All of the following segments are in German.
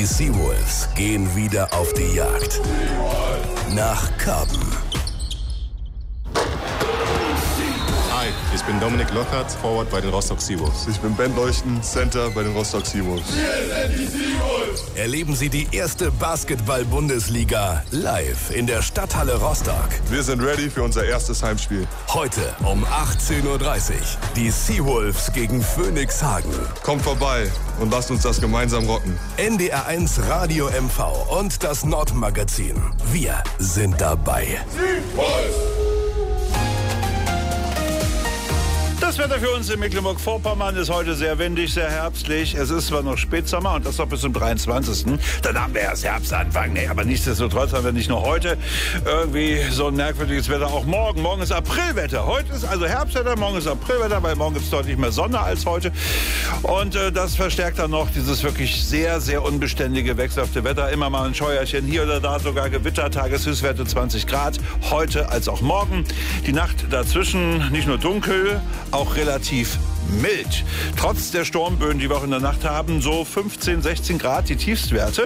Die Seawolves gehen wieder auf die Jagd. Nach Karben. Hi, ich bin Dominik Lockhart, Forward bei den Rostock Seawolves. Ich bin Ben Leuchten, Center bei den Rostock Seawolves. Wir sind die Seawolves. Erleben Sie die erste Basketball-Bundesliga live in der Stadthalle Rostock. Wir sind ready für unser erstes Heimspiel. Heute um 18:30 Uhr. Die Seawolves gegen Phönix Hagen. Kommt vorbei und lasst uns das gemeinsam rocken. NDR1 Radio MV und das Nordmagazin. Wir sind dabei. Seawolves! Das Wetter für uns in Mecklenburg-Vorpommern ist heute sehr windig, sehr herbstlich. Es ist zwar noch Spätsommer und das noch bis zum 23. Dann haben wir erst Herbstanfang. Nee, aber nichtsdestotrotz haben wir nicht nur heute irgendwie so ein merkwürdiges Wetter. Auch morgen. Morgen ist Aprilwetter. Heute ist also Herbstwetter, morgen ist Aprilwetter, weil morgen gibt es deutlich mehr Sonne als heute. Und das verstärkt dann noch dieses wirklich sehr, sehr unbeständige, wechselhafte Wetter. Immer mal ein Scheuerchen, hier oder da sogar Gewitter, Tageshöchstwerte 20 Grad. Heute als auch morgen. Die Nacht dazwischen nicht nur dunkel, auch relativ mild. Trotz der Sturmböen, die wir auch in der Nacht haben, so 15, 16 Grad die Tiefstwerte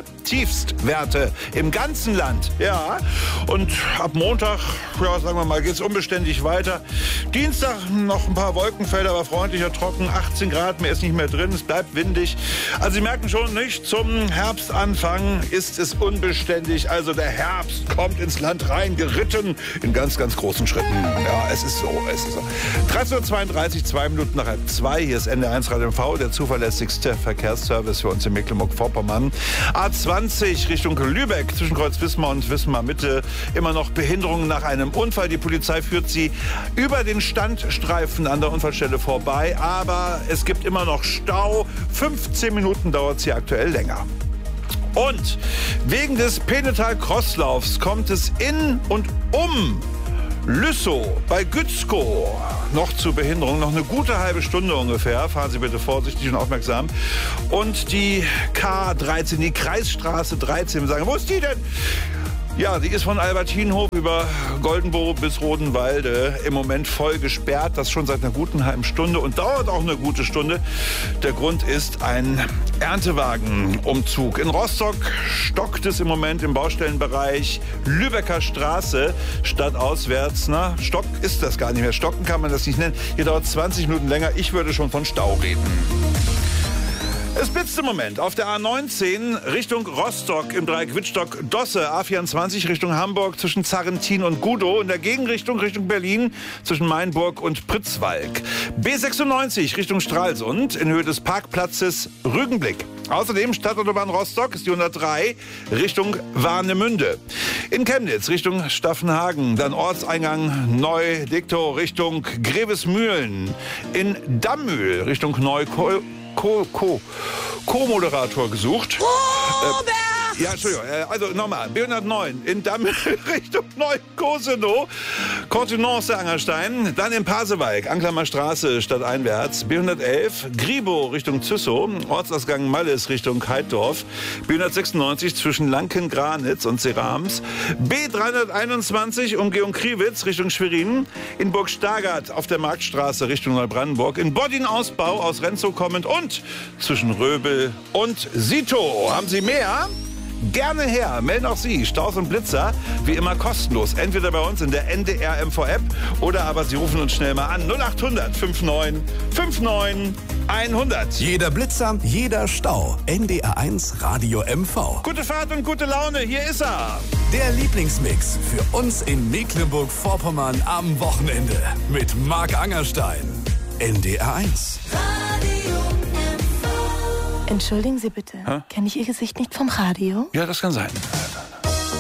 im ganzen Land. Ja, und ab Montag, ja, sagen wir mal, geht es unbeständig weiter. Dienstag noch ein paar Wolkenfelder, aber freundlicher, trocken, 18 Grad, mehr ist nicht mehr drin, es bleibt windig. Also Sie merken schon, nicht zum Herbstanfang ist es unbeständig. Also der Herbst kommt ins Land rein, geritten in ganz, ganz großen Schritten. Ja, es ist so. 13:32 Uhr, 2 Minuten nach 2. Hier ist NDR1 Radio MV, der zuverlässigste Verkehrsservice für uns in Mecklenburg-Vorpommern. A20 Richtung Lübeck zwischen Kreuz-Wismar und Wismar-Mitte. Immer noch Behinderungen nach einem Unfall. Die Polizei führt sie über den Standstreifen an der Unfallstelle vorbei. Aber es gibt immer noch Stau. 15 Minuten dauert es hier aktuell länger. Und wegen des Penetal-Crosslaufs kommt es in und um Lüssow bei Gützkow noch zu Behinderung. Noch eine gute halbe Stunde ungefähr. Fahren Sie bitte vorsichtig und aufmerksam. Und die K13, die Kreisstraße 13. Wir sagen, wo ist die denn? Ja, die ist von Albertinhof über Goldenbow bis Rodenwalde im Moment voll gesperrt. Das schon seit einer guten halben Stunde und dauert auch eine gute Stunde. Der Grund ist ein Erntewagenumzug. In Rostock stockt es im Moment im Baustellenbereich Lübecker Straße stadtauswärts. Na, Stock ist das gar nicht mehr. Stocken kann man das nicht nennen. Hier dauert 20 Minuten länger. Ich würde schon von Stau reden. Es blitzt im Moment auf der A19 Richtung Rostock im Dreieck Wittstock-Dosse, A24 Richtung Hamburg zwischen Zarrentin und Gudow, in der Gegenrichtung Richtung Berlin zwischen Mainburg und Pritzwalk. B96 Richtung Stralsund in Höhe des Parkplatzes Rügenblick. Außerdem Stadtautobahn Rostock ist die 103 Richtung Warnemünde. In Chemnitz Richtung Staffenhagen, dann Ortseingang Neu-Diktow Richtung Grevesmühlen. In Dammühl Richtung Co-Moderator gesucht. Ja, Entschuldigung, also nochmal, B109 in Dammühl Richtung Neu-Cosenow, Kontenance Angerstein, dann in Pasewalk, Anklamer Straße stadteinwärts, B111 Gribow Richtung Züssow, Ortsausgang Malles Richtung Heidorf, B196 zwischen Lanken-Granitz und Serams, B321 Umgehung Kriwitz Richtung Schwerin, in Burg Stargard auf der Marktstraße Richtung Neubrandenburg, in Boddin-Ausbau aus Renzow kommend und zwischen Röbel und Sito. Haben Sie mehr? Gerne her, melden auch Sie, Staus und Blitzer, wie immer kostenlos. Entweder bei uns in der NDR MV-App oder aber Sie rufen uns schnell mal an. 0800 59 59 100. Jeder Blitzer, jeder Stau. NDR1 Radio MV. Gute Fahrt und gute Laune, hier ist er. Der Lieblingsmix für uns in Mecklenburg-Vorpommern am Wochenende. Mit Marc Angerstein. NDR1. Entschuldigen Sie bitte, kenne ich Ihr Gesicht nicht vom Radio? Ja, das kann sein.